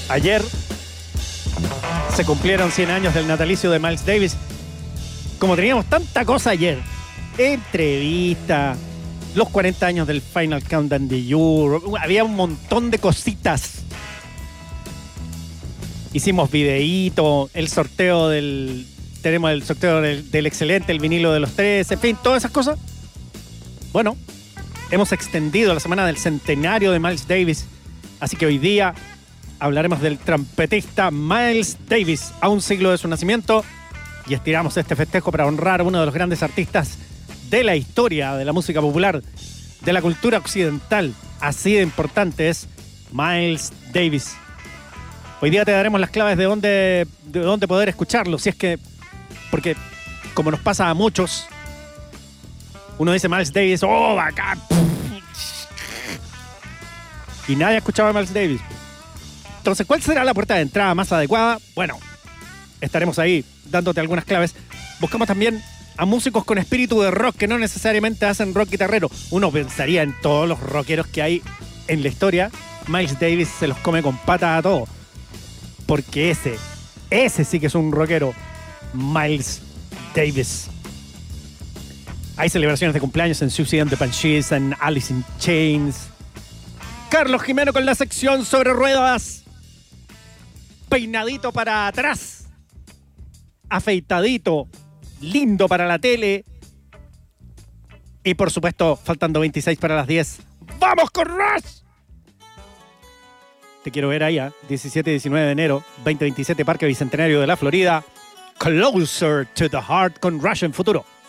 Ayer se cumplieron 100 años del natalicio de Miles Davis. Como teníamos tanta cosa ayer, entrevista, los 40 años del Final Countdown de Europe, había un montón de cositas. Hicimos videíto, el sorteo tenemos el sorteo del excelente, el vinilo de los tres, en fin, todas esas cosas. Bueno, hemos extendido la semana del centenario de Miles Davis, así que hoy día hablaremos del trompetista Miles Davis, a un siglo de su nacimiento, y estiramos este festejo para honrar a uno de los grandes artistas de la historia de la música popular, de la cultura occidental. Así de importante es Miles Davis. Hoy día te daremos las claves de dónde poder escucharlo, si es que, porque como nos pasa a muchos, uno dice Miles Davis, ¡oh, bacán! Y nadie ha escuchado a Miles Davis. Entonces, ¿cuál será la puerta de entrada más adecuada? Bueno, estaremos ahí dándote algunas claves. Buscamos también a músicos con espíritu de rock que no necesariamente hacen rock guitarrero. Uno pensaría en todos los rockeros que hay en la historia. Miles Davis se los come con patas a todos. Porque ese sí que es un rockero. Miles Davis. Hay celebraciones de cumpleaños en Siouxsie and the Banshees, en Alice in Chains. Carlos Jimeno con la sección sobre ruedas. Peinadito para atrás. Afeitadito. Lindo para la tele. Y por supuesto, faltando 26 para las 10. ¡Vamos con Rush! Te quiero ver ahí, 17 y 19 de enero, 2027, Parque Bicentenario de la Florida. Closer to the Heart con Rush en futuro.